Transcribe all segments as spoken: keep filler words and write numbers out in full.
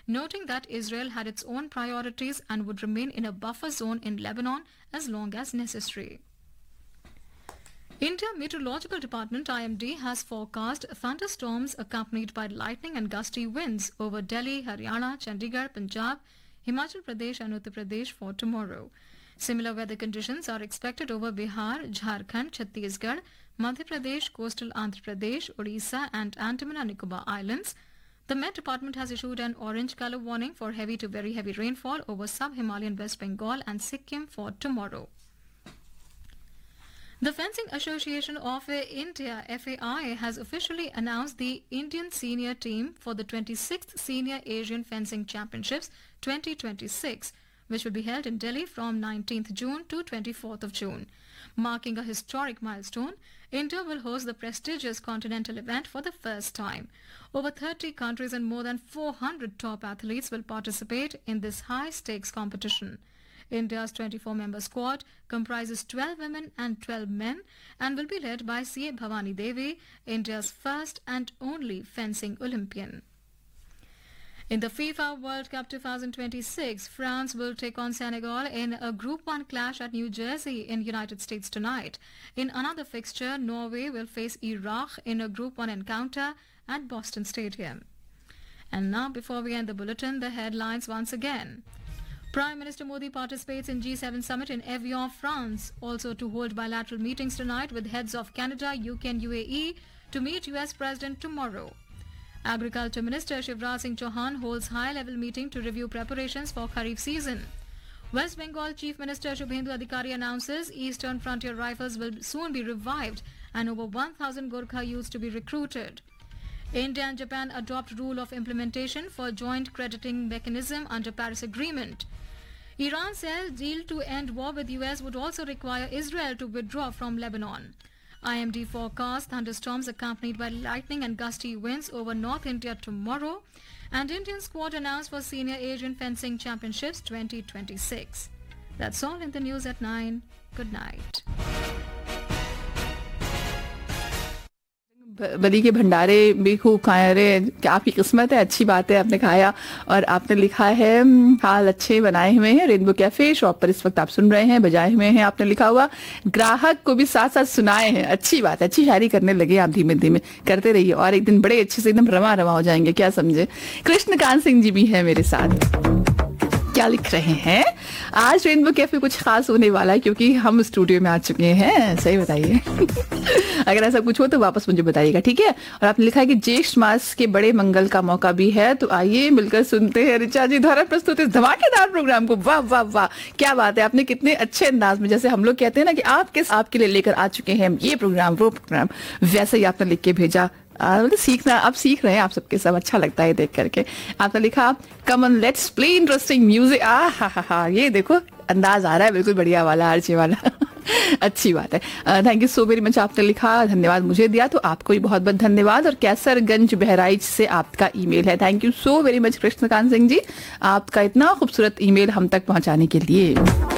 noting that Israel had its own priorities and would remain in a buffer zone in Lebanon as long as necessary. India Meteorological Department I M D has forecast thunderstorms accompanied by lightning and gusty winds over Delhi, Haryana, Chandigarh, Punjab, Himachal Pradesh and Uttar Pradesh for tomorrow. Similar weather conditions are expected over Bihar, Jharkhand, Chhattisgarh, Madhya Pradesh, coastal Andhra Pradesh, Odisha and Andaman and Nicobar Islands. The Met Department has issued an orange color warning for heavy to very heavy rainfall over sub-Himalayan West Bengal and Sikkim for tomorrow. The Fencing Association of India, F A I, has officially announced the Indian senior team for the twenty-sixth Senior Asian Fencing Championships twenty twenty-six, which will be held in Delhi from nineteenth June to twenty-fourth of June. Marking a historic milestone, India will host the prestigious continental event for the first time. Over thirty countries and more than four hundred top athletes will participate in this high-stakes competition. India's twenty-four member squad comprises twelve women and twelve men and will be led by C A Bhavani Devi, India's first and only fencing Olympian. In the FIFA World Cup twenty twenty-six, France will take on Senegal in a Group one clash at New Jersey in United States tonight. In another fixture, Norway will face Iraq in a Group one encounter at Boston Stadium. And now, before we end the bulletin, the headlines once again. Prime Minister Modi participates in G seven summit in Evian, France, also to hold bilateral meetings tonight with heads of Canada, U K and U A E to meet U S President tomorrow. Agriculture Minister Shivraj Singh Chauhan holds high-level meeting to review preparations for Kharif season. West Bengal Chief Minister Shubhendu Adhikari announces Eastern Frontier Rifles will soon be revived and over one thousand Gorkha youths to be recruited. India and Japan adopt rule of implementation for joint crediting mechanism under Paris Agreement. Iran says deal to end war with U S would also require Israel to withdraw from Lebanon. I M D forecasts thunderstorms accompanied by lightning and gusty winds over North India tomorrow. And Indian squad announced for Senior Asian Fencing Championships twenty twenty-six. That's all in the news at nine. Good night. बली के भंडारे भी खूब खाए रहे, क्या आपकी किस्मत है, अच्छी बात है आपने खाया। और आपने लिखा है हाल अच्छे बनाए हुए हैं, रेनबो कैफे शॉप पर इस वक्त आप सुन रहे हैं, बजाए हुए हैं आपने लिखा हुआ, ग्राहक को भी साथ साथ सुनाए हैं, अच्छी बात है, अच्छी शायरी करने लगे आप, धीमे धीमे करते रहिए और एक दिन बड़े अच्छे से एकदम रमा रमा हो जाएंगे, क्या समझे। कृष्णकांत सिंह जी भी है मेरे साथ, क्या लिख रहे हैं, आज रेनबो कैफे कुछ खास होने वाला है क्योंकि हम स्टूडियो में आ चुके हैं, सही बताइए। अगर ऐसा कुछ हो तो वापस मुझे बताइएगा, ठीक है। और आपने लिखा है कि ज्येष्ठ मास के बड़े मंगल का मौका भी है, तो आइए मिलकर सुनते हैं ऋचा जी द्वारा प्रस्तुत इस धमाकेदार प्रोग्राम को। वाह वाह वाह, क्या बात है, आपने कितने अच्छे अंदाज में, जैसे हम लोग कहते हैं ना कि आपके आपके लिए लेकर आ चुके हैं ये प्रोग्राम वो प्रोग्राम, वैसे ही आपने लिख के भेजा। मतलब सीखना, अब सीख रहे हैं आप सबके सब, अच्छा लगता है देख करके। आपने लिखा come on let's play interesting music, आ हा हा हा, ये देखो अंदाज आ रहा है बिल्कुल बढ़िया वाला, आरजे वाला। अच्छी बात है, thank you so very much. आपने लिखा धन्यवाद मुझे दिया, तो आपको भी बहुत बहुत धन्यवाद। और कैसरगंज बहराइच से आपका ईमेल है, thank you so very much Krishnakant Singh ji, आपका इतना खूबसूरत ईमेल हम तक पहुंचाने के लिए।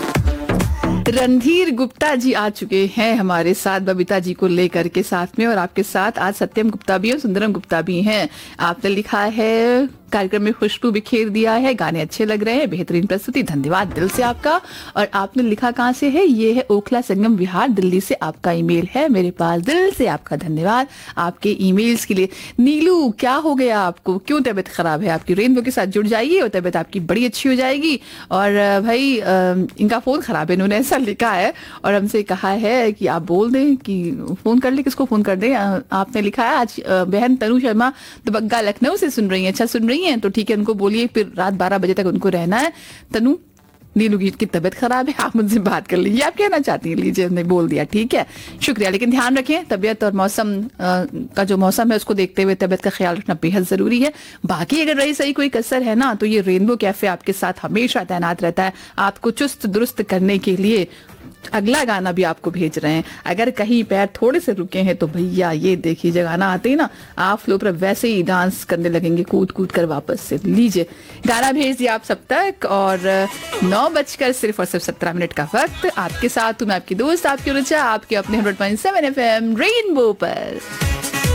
रणधीर गुप्ता जी आ चुके हैं हमारे साथ बबीता जी को लेकर के साथ में, और आपके साथ आज सत्यम गुप्ता भी और सुंदरम गुप्ता भी हैं। आपने लिखा है कार्यक्रम में खुशबू बिखेर दिया है, गाने अच्छे लग रहे हैं, बेहतरीन प्रस्तुति, धन्यवाद दिल से आपका। और आपने लिखा कहाँ से है, ये है ओखला संगम विहार दिल्ली से आपका ईमेल है मेरे पास, दिल से आपका धन्यवाद आपके ईमेल्स के लिए। नीलू क्या हो गया आपको, क्यों तबीयत खराब है आपकी, रेनबो के साथ जुड़ जाइए और तबीयत आपकी बड़ी अच्छी हो जाएगी। और भाई इनका फोन खराब है, इन्होंने ऐसा लिखा है और हमसे कहा है कि आप बोल दें कि फोन कर ले, किसको फोन कर दें। आपने लिखा है आज बहन तनु शर्मा दुबग्गा लखनऊ से सुन रही है, अच्छा सुन रही हैं तो ठीक है, उनको बोलिए फिर रात बारह बजे तक उनको रहना है। तनु, नीलू की तबीयत खराब है, आप मुझसे बात कर लीजिए, आप कहना चाहती हैं, लीजिए, हमने बोल दिया, ठीक है, शुक्रिया। लेकिन ध्यान रखें, तबीयत और मौसम का जो मौसम है उसको देखते हुए तबीयत का ख्याल रखना बेहद जरूरी है। बाकी अगर रही सही कोई कसर है ना, तो ये रेनबो कैफे आपके साथ हमेशा तैनात रहता है आपको चुस्त दुरुस्त करने के लिए। अगला गाना भी आपको भेज रहे हैं, अगर कहीं पैर थोड़े से रुके हैं तो भैया ये देखिए, जब गाना आते ही ना आप फ्लो पर वैसे ही डांस करने लगेंगे कूद कूद कर वापस से। लीजिए गाना भेज दिया आप सब तक, और नौ बजकर सिर्फ और सिर्फ सत्रह मिनट का वक्त आपके साथ हूँ मैं, आपकी दोस्त, आपकी रुचा, आपके अपने hundred point seven F M rainbow पर।